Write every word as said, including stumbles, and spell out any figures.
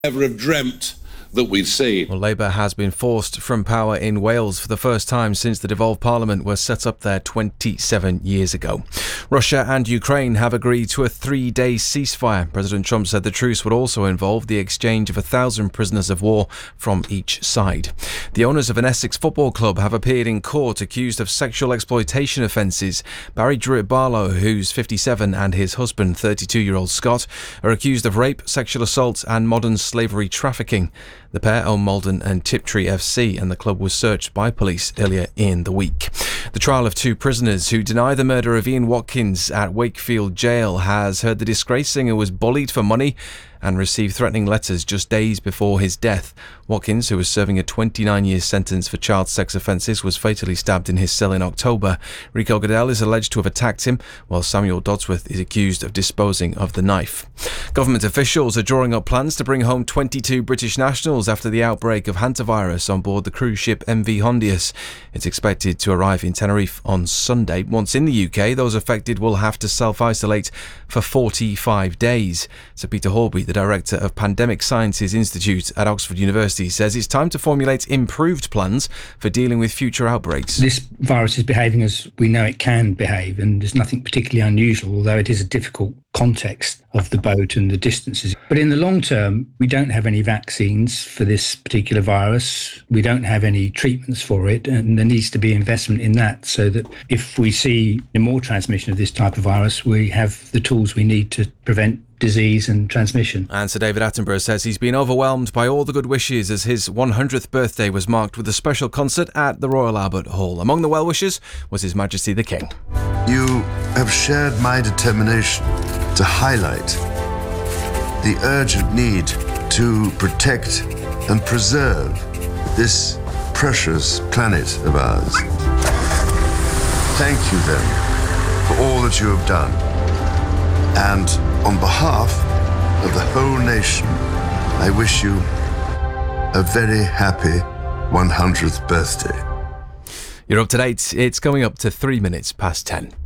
Ever have dreamt that we'd see. Well, Labour has been forced from power in Wales for the first time since the devolved parliament was set up there twenty-seven years ago. Russia and Ukraine have agreed to a three-day ceasefire. President Trump said the truce would also involve the exchange of a thousand prisoners of war from each side. The owners of an Essex football club have appeared in court accused of sexual exploitation offences. Barry Druitt Barlow, who's fifty-seven, and his husband, thirty-two-year-old Scott, are accused of rape, sexual assault and modern slavery trafficking. The pair own Malden and Tiptree F C, and the club was searched by police earlier in the week. The trial of two prisoners who deny the murder of Ian Watkins at Wakefield Jail has heard the disgraced singer was bullied for money and received threatening letters just days before his death. Watkins, who was serving a twenty-nine-year sentence for child sex offences, was fatally stabbed in his cell in October. Rico Goodell is alleged to have attacked him, while Samuel Dodsworth is accused of disposing of the knife. Government officials are drawing up plans to bring home twenty-two British nationals after the outbreak of hantavirus on board the cruise ship M V Hondius. It's expected to arrive in Tenerife on Sunday. Once in the U K, those affected will have to self-isolate for forty-five days. Sir Peter Horby, the director of Pandemic Sciences Institute at Oxford University, says it's time to formulate improved plans for dealing with future outbreaks. This virus is behaving as we know it can behave, and there's nothing particularly unusual, although it is a difficult context of the boat and the distances. But in the long term, we don't have any vaccines for this particular virus. We don't have any treatments for it, and there needs to be investment in that so that if we see more transmission of this type of virus, we have the tools we need to prevent disease and transmission. And Sir David Attenborough says he's been overwhelmed by all the good wishes as his one hundredth birthday was marked with a special concert at the Royal Albert Hall. Among the well-wishers was His Majesty the King. You have shared my determination to highlight the urgent need to protect and preserve this precious planet of ours. Thank you then for all that you have done. And on behalf of the whole nation, I wish you a very happy one hundredth birthday. You're up to date. It's coming up to three minutes past ten.